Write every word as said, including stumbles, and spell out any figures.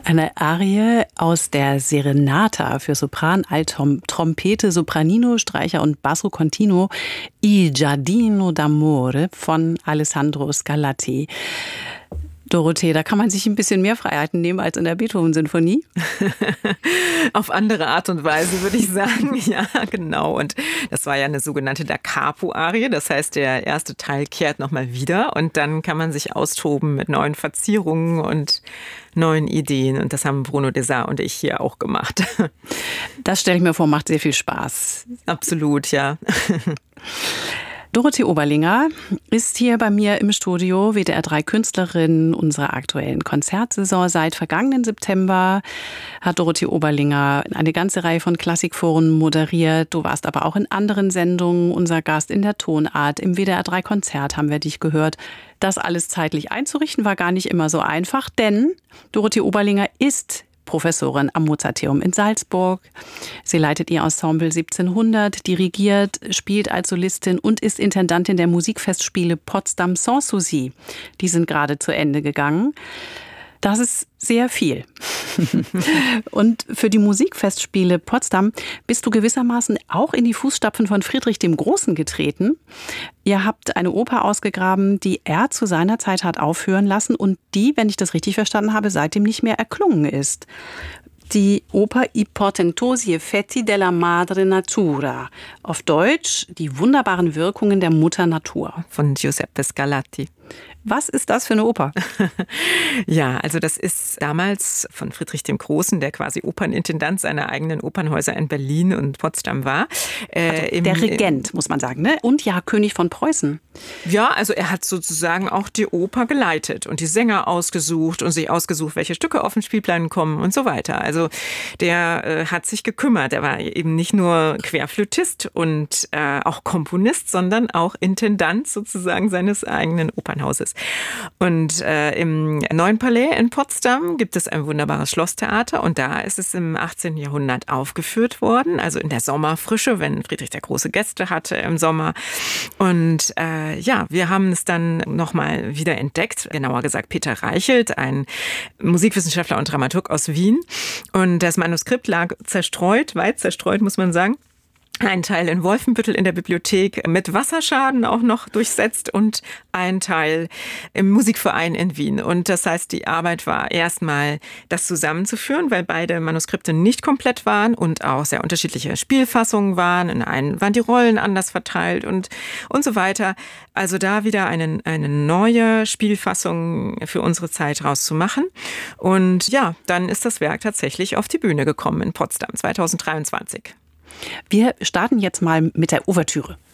Eine Arie aus der Serenata für Sopran, Altom, Trompete, Sopranino, Streicher und Basso Continuo, Il Giardino d'Amore von Alessandro Scarlatti. Dorothee, da kann man sich ein bisschen mehr Freiheiten nehmen als in der Beethoven-Sinfonie. Auf andere Art und Weise, würde ich sagen. Ja, genau. Und das war ja eine sogenannte Da Capo-Arie. Das heißt, der erste Teil kehrt nochmal wieder und dann kann man sich austoben mit neuen Verzierungen und neuen Ideen. Und das haben Bruno Desar und ich hier auch gemacht. Das stelle ich mir vor, macht sehr viel Spaß. Absolut, ja. Dorothee Oberlinger ist hier bei mir im Studio, W D R drei Künstlerin unserer aktuellen Konzertsaison. Seit vergangenen September hat Dorothee Oberlinger eine ganze Reihe von Klassikforen moderiert. Du warst aber auch in anderen Sendungen unser Gast in der Tonart. Im W D R drei Konzert haben wir dich gehört. Das alles zeitlich einzurichten war gar nicht immer so einfach, denn Dorothee Oberlinger ist Professorin am Mozarteum in Salzburg. Sie leitet ihr Ensemble siebzehnhundert, dirigiert, spielt als Solistin und ist Intendantin der Musikfestspiele Potsdam Sans Souci. Die sind gerade zu Ende gegangen. Das ist sehr viel. Und für die Musikfestspiele Potsdam bist du gewissermaßen auch in die Fußstapfen von Friedrich dem Großen getreten. Ihr habt eine Oper ausgegraben, die er zu seiner Zeit hat aufführen lassen und die, wenn ich das richtig verstanden habe, seitdem nicht mehr erklungen ist. Die Oper I portentosi effetti della madre natura. Auf Deutsch die wunderbaren Wirkungen der Mutter Natur. Von Giuseppe Scarlatti. Was ist das für eine Oper? Ja, also das ist damals von Friedrich dem Großen, der quasi Opernintendant seiner eigenen Opernhäuser in Berlin und Potsdam war. Äh, also im, der Regent, muss man sagen, ne? Und ja, König von Preußen. Ja, also er hat sozusagen auch die Oper geleitet und die Sänger ausgesucht und sich ausgesucht, welche Stücke auf den Spielplan kommen und so weiter. Also der äh, hat sich gekümmert. Er war eben nicht nur Querflötist und äh, auch Komponist, sondern auch Intendant sozusagen seines eigenen Opernhauses. Und äh, im Neuen Palais in Potsdam gibt es ein wunderbares Schlosstheater und da ist es im achtzehnten Jahrhundert aufgeführt worden, also in der Sommerfrische, wenn Friedrich der Große Gäste hatte im Sommer. Und äh, ja, wir haben es dann nochmal wieder entdeckt, genauer gesagt Peter Reichelt, ein Musikwissenschaftler und Dramaturg aus Wien. Und das Manuskript lag zerstreut, weit zerstreut, muss man sagen. Ein Teil in Wolfenbüttel in der Bibliothek mit Wasserschaden auch noch durchsetzt und ein Teil im Musikverein in Wien. Und das heißt, die Arbeit war erstmal, das zusammenzuführen, weil beide Manuskripte nicht komplett waren und auch sehr unterschiedliche Spielfassungen waren. In einen waren die Rollen anders verteilt und, und so weiter. Also da wieder eine, eine neue Spielfassung für unsere Zeit rauszumachen. Und ja, dann ist das Werk tatsächlich auf die Bühne gekommen in Potsdam zweitausenddreiundzwanzig. Wir starten jetzt mal mit der Ouvertüre.